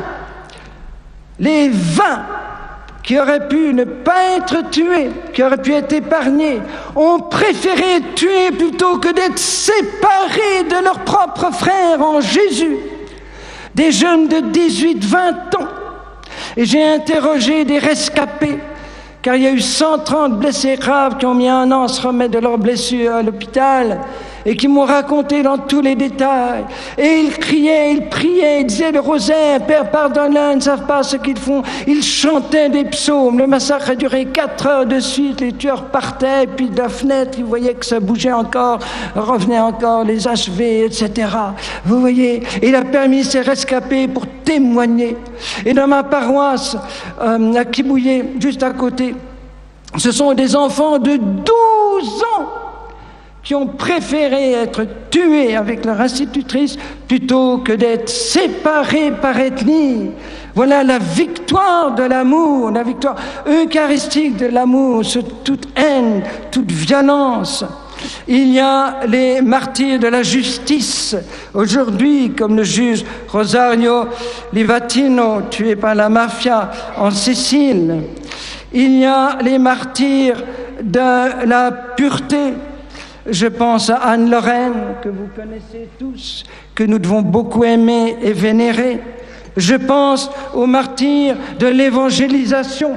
les 20 qui auraient pu ne pas être tués, qui auraient pu être épargnés, ont préféré être tués plutôt que d'être séparés de leurs propres frères en Jésus. Des jeunes de 18-20 ans. Et j'ai interrogé des rescapés, car il y a eu 130 blessés graves qui ont mis 1 an à se remettre de leurs blessures à l'hôpital et qui m'ont raconté dans tous les détails. Et ils criaient, ils priaient, ils disaient le rosaire, Père pardonne-leur, ils ne savent pas ce qu'ils font. Ils chantaient des psaumes. Le massacre a duré 4 heures de suite. Les tueurs partaient, puis de la fenêtre, ils voyaient que ça bougeait encore, revenait encore, les achevaient, etc. Vous voyez, il a permis ces rescapés pour témoigner. Et dans ma paroisse, à Kibouye, juste à côté, ce sont des enfants de 12 ans qui ont préféré être tués avec leur institutrice plutôt que d'être séparés par ethnie. Voilà la victoire de l'amour, la victoire eucharistique de l'amour sur toute haine, toute violence. Il y a les martyrs de la justice. Aujourd'hui, comme le juge Rosario Livatino, tué par la mafia en Sicile. Il y a les martyrs de la pureté. Je pense à Anne-Lorraine, que vous connaissez tous, que nous devons beaucoup aimer et vénérer. Je pense aux martyrs de l'évangélisation.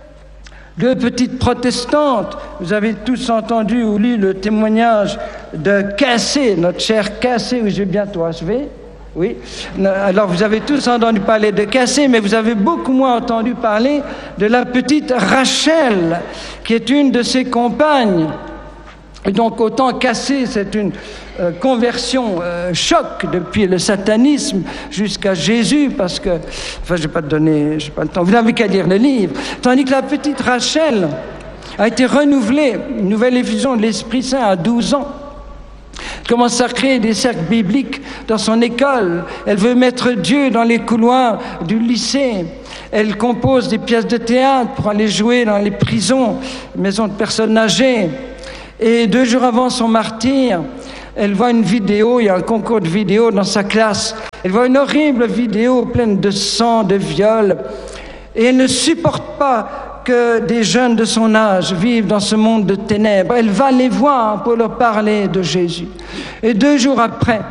2 petites protestantes, vous avez tous entendu ou lu le témoignage de Cassé, notre cher Cassé, oui, je vais bientôt achever. Oui, alors vous avez tous entendu parler de Cassé, mais vous avez beaucoup moins entendu parler de la petite Rachel, qui est une de ses compagnes. Et donc autant Cassé, c'est une conversion choc depuis le satanisme jusqu'à Jésus, parce que, enfin je j'ai pas le temps, vous n'avez qu'à lire le livre. Tandis que la petite Rachel a été renouvelée, une nouvelle effusion de l'Esprit Saint à 12 ans. Elle commence à créer des cercles bibliques dans son école. Elle veut mettre Dieu dans les couloirs du lycée. Elle compose des pièces de théâtre pour aller jouer dans les prisons, les maisons de personnes âgées. Et 2 jours avant son martyre, elle voit une vidéo, il y a un concours de vidéo dans sa classe. Elle voit une horrible vidéo pleine de sang, de viol. Et elle ne supporte pas que des jeunes de son âge vivent dans ce monde de ténèbres. Elle va les voir pour leur parler de Jésus. Et 2 jours après,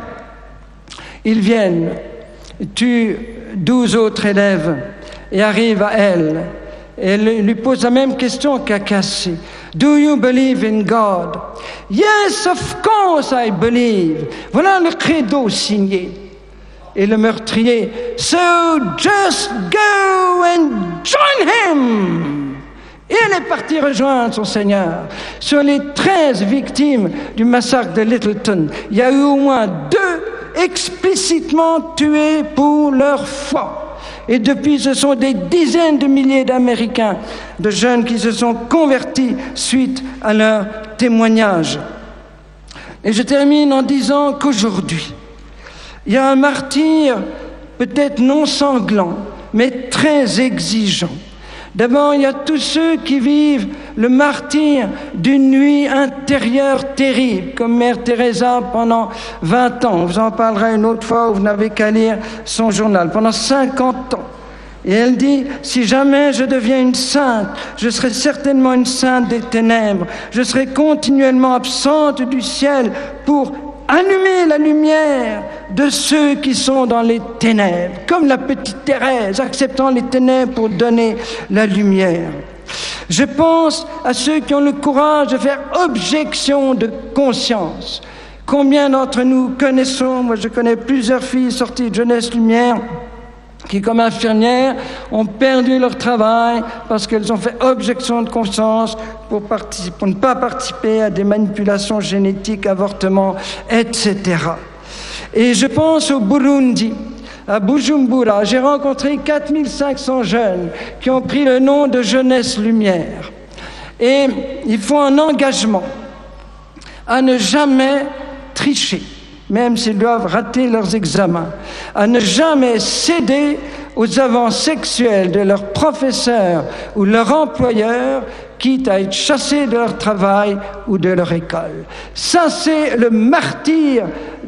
ils viennent, tuent 12 autres élèves et arrivent à elle. Et elle lui pose la même question qu'à Cassie. Do you believe in God? Yes, of course I believe. Voilà le credo signé. Et le meurtrier, so just go and join him. Et elle est partie rejoindre son Seigneur. Sur les 13 victimes du massacre de Littleton, il y a eu au moins 2 explicitement tués pour leur foi. Et depuis, ce sont des dizaines de milliers d'Américains, de jeunes qui se sont convertis suite à leur témoignage. Et je termine en disant qu'aujourd'hui, il y a un martyr peut-être non sanglant, mais très exigeant. D'abord, il y a tous ceux qui vivent le martyre d'une nuit intérieure terrible, comme Mère Teresa pendant 20 ans. On vous en parlera une autre fois, où vous n'avez qu'à lire son journal. Pendant 50 ans. Et elle dit, si jamais je deviens une sainte, je serai certainement une sainte des ténèbres. Je serai continuellement absente du ciel pour allumer la lumière de ceux qui sont dans les ténèbres, comme la petite Thérèse, acceptant les ténèbres pour donner la lumière. Je pense à ceux qui ont le courage de faire objection de conscience. Combien d'entre nous connaissons, moi je connais plusieurs filles sorties de Jeunesse Lumière, qui, comme infirmières, ont perdu leur travail parce qu'elles ont fait objection de conscience pour ne pas participer à des manipulations génétiques, avortements, etc. Et je pense au Burundi, à Bujumbura. J'ai rencontré 4500 jeunes qui ont pris le nom de Jeunesse Lumière. Et ils font un engagement à ne jamais tricher, même s'ils doivent rater leurs examens, à ne jamais céder aux avances sexuelles de leurs professeurs ou leurs employeurs, quitte à être chassés de leur travail ou de leur école. Ça, c'est le martyre,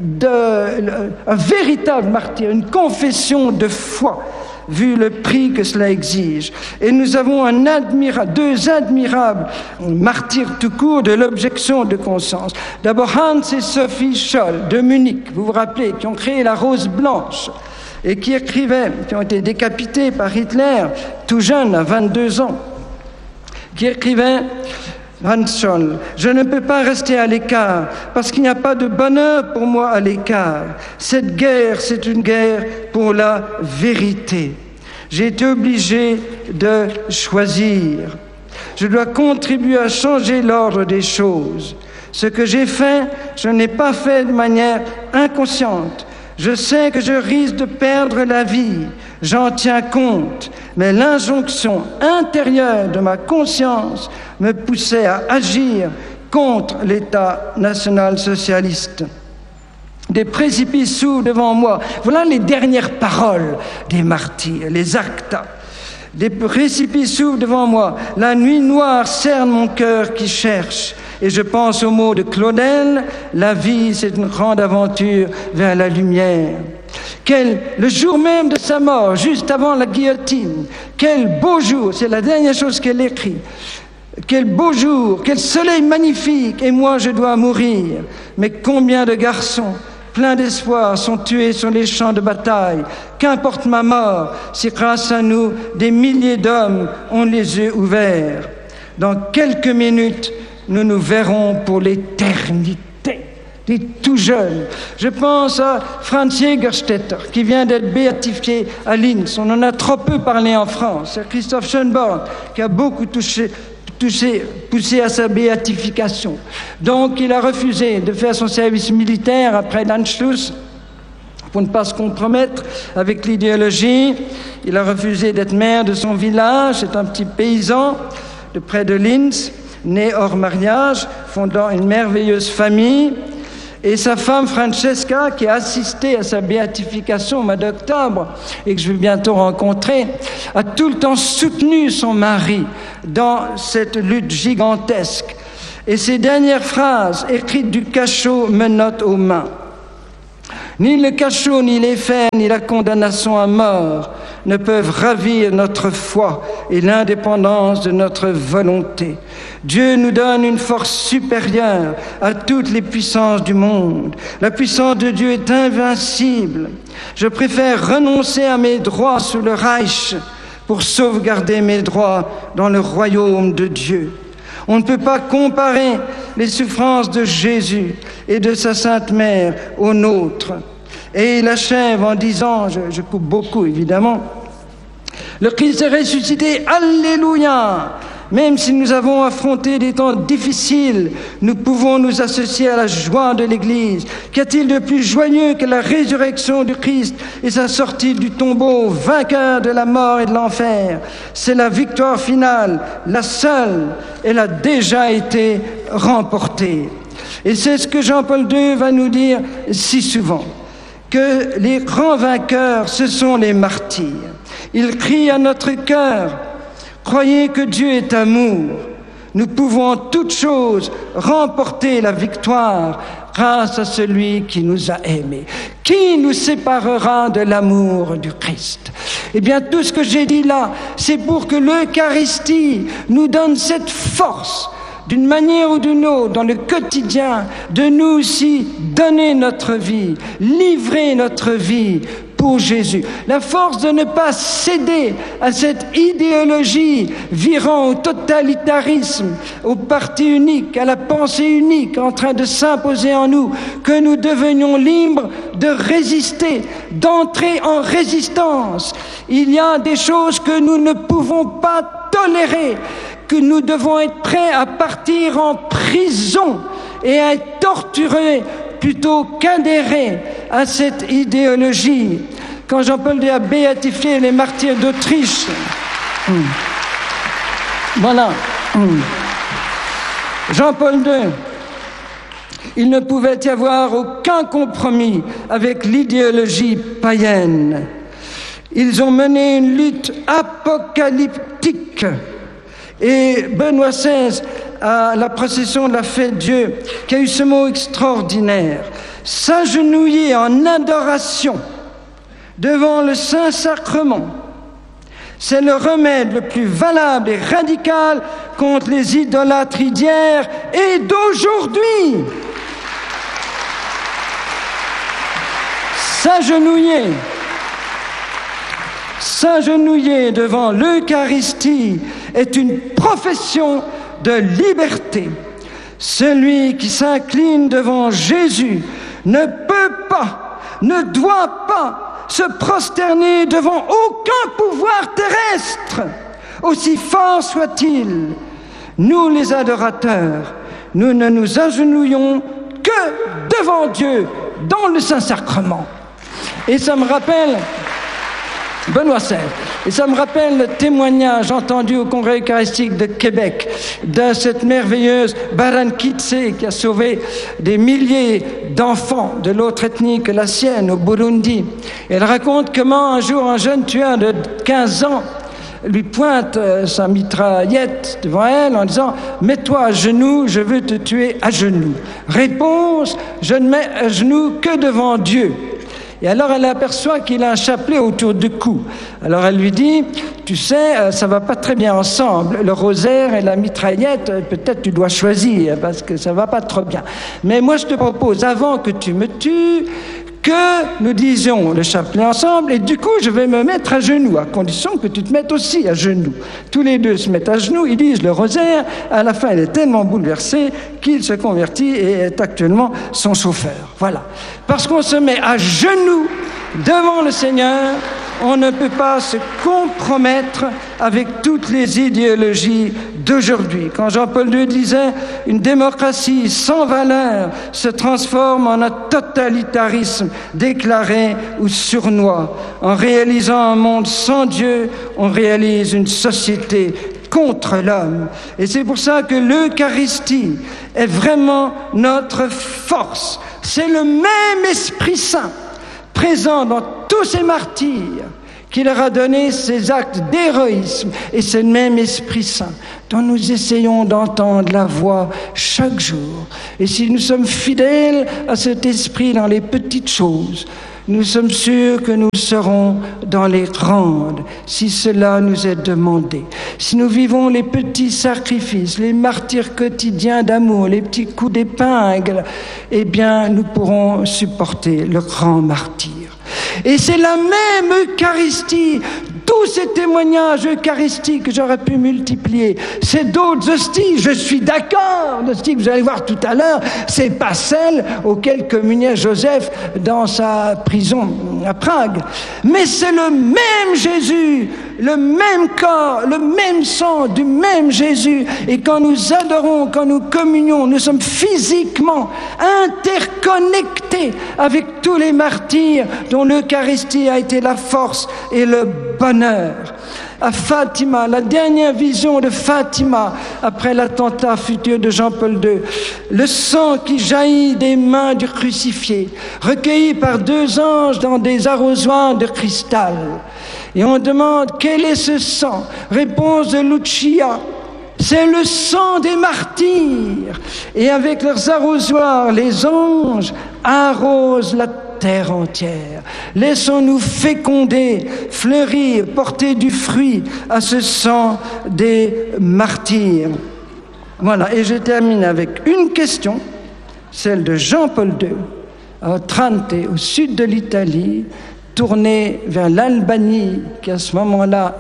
un véritable martyr, une confession de foi, vu le prix que cela exige. Et nous avons 2 admirables martyrs tout court de l'objection de conscience. D'abord Hans et Sophie Scholl de Munich, vous vous rappelez, qui ont créé la Rose Blanche et qui ont été décapités par Hitler, tout jeunes, à 22 ans, qui écrivaient, Hans Scholl, je ne peux pas rester à l'écart parce qu'il n'y a pas de bonheur pour moi à l'écart. Cette guerre, c'est une guerre pour la vérité. J'ai été obligé de choisir. Je dois contribuer à changer l'ordre des choses. Ce que j'ai fait, je n'ai pas fait de manière inconsciente. Je sais que je risque de perdre la vie. J'en tiens compte. Mais l'injonction intérieure de ma conscience me poussait à agir contre l'État national-socialiste. Des précipices s'ouvrent devant moi. Voilà les dernières paroles des martyrs, les actes. Des précipices s'ouvrent devant moi. La nuit noire cerne mon cœur qui cherche. Et je pense aux mots de Claudel, la vie, c'est une grande aventure vers la lumière. Le jour même de sa mort, juste avant la guillotine, quel beau jour, c'est la dernière chose qu'elle écrit. Quel beau jour, quel soleil magnifique, et moi je dois mourir. Mais combien de garçons pleins d'espoir sont tués sur les champs de bataille. Qu'importe ma mort, si grâce à nous, des milliers d'hommes ont les yeux ouverts. Dans quelques minutes, nous nous verrons pour l'éternité. Des tout jeunes. Je pense à Franz Jägerstätter, qui vient d'être béatifié à Linz. On en a trop peu parlé en France. C'est Christoph Schönborn, qui a beaucoup poussé à sa béatification. Donc, il a refusé de faire son service militaire après l'Anschluss, pour ne pas se compromettre avec l'idéologie. Il a refusé d'être maire de son village. C'est un petit paysan de près de Linz, né hors mariage, fondant une merveilleuse famille. Et sa femme Francesca, qui a assisté à sa béatification au mois d'octobre et que je vais bientôt rencontrer, a tout le temps soutenu son mari dans cette lutte gigantesque. Et ces dernières phrases, écrites du cachot, menottent aux mains. Ni le cachot, ni les fers, ni la condamnation à mort ne peuvent ravir notre foi et l'indépendance de notre volonté. Dieu nous donne une force supérieure à toutes les puissances du monde. La puissance de Dieu est invincible. Je préfère renoncer à mes droits sous le Reich pour sauvegarder mes droits dans le royaume de Dieu. On ne peut pas comparer les souffrances de Jésus et de sa Sainte Mère aux nôtres. Et il achève en disant, je coupe beaucoup évidemment, le Christ est ressuscité, alléluia! Même si nous avons affronté des temps difficiles, nous pouvons nous associer à la joie de l'Église. Qu'y a-t-il de plus joyeux que la résurrection du Christ et sa sortie du tombeau, vainqueur de la mort et de l'enfer? C'est la victoire finale, la seule. Elle a déjà été remportée. Et c'est ce que Jean-Paul II va nous dire si souvent, que les grands vainqueurs, ce sont les martyrs. Ils crient à notre cœur, croyez que Dieu est amour. Nous pouvons en toutes choses remporter la victoire grâce à celui qui nous a aimés. Qui nous séparera de l'amour du Christ? Eh bien, tout ce que j'ai dit là, c'est pour que l'Eucharistie nous donne cette force, d'une manière ou d'une autre, dans le quotidien, de nous aussi donner notre vie, livrer notre vie pour Jésus. La force de ne pas céder à cette idéologie virant au totalitarisme, au parti unique, à la pensée unique en train de s'imposer en nous, que nous devenions libres de résister, d'entrer en résistance. Il y a des choses que nous ne pouvons pas tolérer, que nous devons être prêts à partir en prison et à être torturés plutôt qu'adhérer à cette idéologie. Quand Jean-Paul II a béatifié les martyrs d'Autriche, voilà, Jean-Paul II, il ne pouvait y avoir aucun compromis avec l'idéologie païenne. Ils ont mené une lutte apocalyptique. Et Benoît XVI, à la procession de la fête Dieu, qui a eu ce mot extraordinaire, s'agenouiller en adoration devant le Saint-Sacrement, c'est le remède le plus valable et radical contre les idolâtries d'hier et d'aujourd'hui. S'agenouiller devant l'Eucharistie est une profession de liberté. Celui qui s'incline devant Jésus ne peut pas, ne doit pas se prosterner devant aucun pouvoir terrestre, aussi fort soit-il. Nous, les adorateurs, nous ne nous agenouillons que devant Dieu, dans le Saint-Sacrement. Et ça me rappelle Benoît XVI. Et ça me rappelle le témoignage entendu au Congrès eucharistique de Québec de cette merveilleuse Baran Kitse qui a sauvé des milliers d'enfants de l'autre ethnie que la sienne au Burundi. Et elle raconte comment un jour un jeune tueur de 15 ans lui pointe sa mitraillette devant elle en disant « Mets-toi à genoux, je veux te tuer à genoux. » Réponse « Je ne mets à genoux que devant Dieu. » Et alors elle aperçoit qu'il a un chapelet autour du cou. Alors elle lui dit, tu sais, ça va pas très bien ensemble. Le rosaire et la mitraillette, peut-être tu dois choisir parce que ça va pas trop bien. Mais moi je te propose, avant que tu me tues, que nous disions le chapelet ensemble et du coup je vais me mettre à genoux, à condition que tu te mettes aussi à genoux. Tous les deux se mettent à genoux, ils disent le rosaire, à la fin elle est tellement bouleversée qu'il se convertit et est actuellement son chauffeur. Voilà. Parce qu'on se met à genoux devant le Seigneur, on ne peut pas se compromettre avec toutes les idéologies d'aujourd'hui. Quand Jean-Paul II disait « Une démocratie sans valeur se transforme en un totalitarisme déclaré ou sournois. En réalisant un monde sans Dieu, on réalise une société contre l'homme. Et c'est pour ça que l'Eucharistie est vraiment notre force. C'est le même Esprit Saint présent dans tous ces martyrs qui leur a donné ces actes d'héroïsme, et c'est le même Esprit Saint dont nous essayons d'entendre la voix chaque jour. Et si nous sommes fidèles à cet Esprit dans les petites choses, nous sommes sûrs que nous serons dans les grandes, si cela nous est demandé. Si nous vivons les petits sacrifices, les martyrs quotidiens d'amour, les petits coups d'épingle, eh bien, nous pourrons supporter le grand martyr. Et c'est la même Eucharistie. Tous ces témoignages eucharistiques que j'aurais pu multiplier, c'est d'autres hosties, je suis d'accord. L'hostie que vous allez voir tout à l'heure, c'est pas celle auquel communiait Joseph dans sa prison à Prague. Mais c'est le même Jésus, le même corps, le même sang du même Jésus. Et quand nous adorons, quand nous communions, nous sommes physiquement interconnectés avec tous les martyrs dont l'Eucharistie a été la force et le bonheur. À Fatima, la dernière vision de Fatima après l'attentat futur de Jean-Paul II, le sang qui jaillit des mains du crucifié, recueilli par 2 anges dans des arrosoirs de cristal. Et on demande quel est ce sang? Réponse de Lucia: c'est le sang des martyrs. Et avec leurs arrosoirs, les anges arrosent la terre entière. Laissons-nous féconder, fleurir, porter du fruit à ce sang des martyrs. Voilà, et je termine avec une question, celle de Jean-Paul II, à Trente, au sud de l'Italie, tourné vers l'Albanie, qui à ce moment-là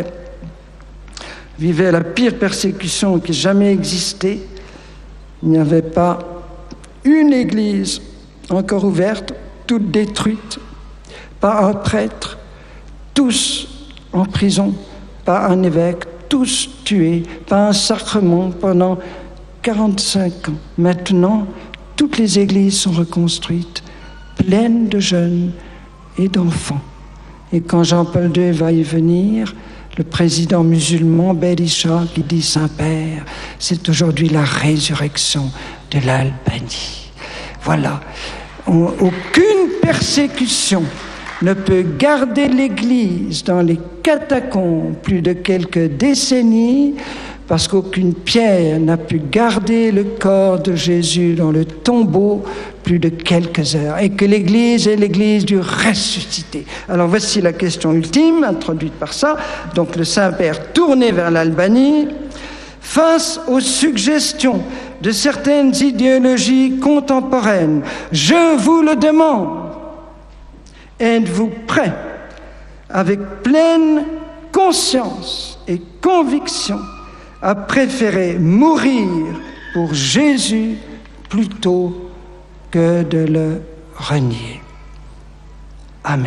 vivait la pire persécution qui ait jamais existé. Il n'y avait pas une église encore ouverte, toute détruite, pas un prêtre, tous en prison, pas un évêque, tous tués, pas un sacrement pendant 45 ans. Maintenant, toutes les églises sont reconstruites, pleines de jeunes et d'enfants. Et quand Jean-Paul II va y venir, le président musulman Berisha qui dit: Saint-Père, c'est aujourd'hui la résurrection de l'Albanie. Voilà. Aucune persécution ne peut garder l'Église dans les catacombes plus de quelques décennies, parce qu'aucune pierre n'a pu garder le corps de Jésus dans le tombeau plus de quelques heures, et que l'Église est l'Église du ressuscité. Alors voici la question ultime, introduite par ça. Donc le Saint-Père tourné vers l'Albanie, face aux suggestions de certaines idéologies contemporaines, je vous le demande, êtes-vous prêts, avec pleine conscience et conviction, à préférer mourir pour Jésus plutôt que de le renier? Amen.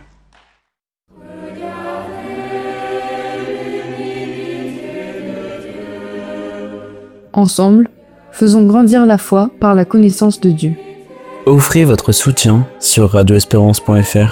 Ensemble, faisons grandir la foi par la connaissance de Dieu. Offrez votre soutien sur radioespérance.fr.